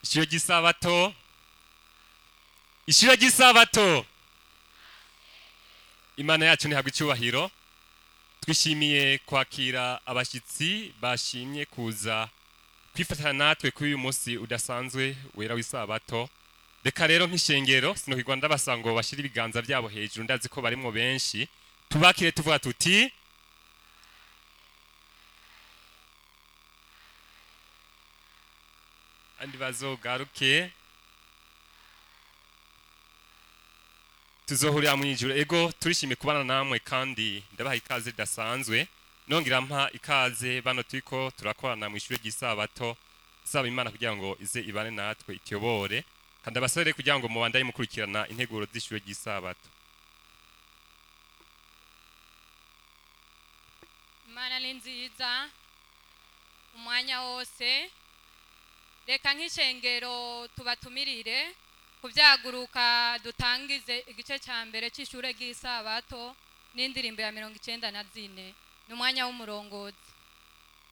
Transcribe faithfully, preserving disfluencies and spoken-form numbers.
Ishuri ry'isabato. Ishuri ry'isabato. Imana yacu ntihabwa icyubahiro. Twishimiye kwakira abashyitsi bashimye kuza kwifatanya natwe kuri uyu munsi udasanzwe wera w'isabato. Reka rero nk'ishengero sinohirwa ndabasaba ngo bashire ibiganza byabo hejuru, ndazi ko barimwo benshi. Tubakire tuvuga tuti andi bazogaruke tuzohurira mu ijuru. Ego turishimye kubana namwe kandi ndabaha ikaze ridasanzwe. Nongera mpa ikaze bano turiko turakorana mu ishuri ry'isabato. Saba Imana kugira ngo ize ibane natwe itiyobore, kandi abasore kugira ngo mubandaye mukurikirana integuro z'ishuri ry'isabato. Imana ni nziza umwanya wose. Reka nk'ishengero tubatumirire kuvyaguruka dutangize igice ca mbere c'ishure ry'isabato n'indirimbo ya mirongo icenda na zine. Ni umwanya w'umurongozi.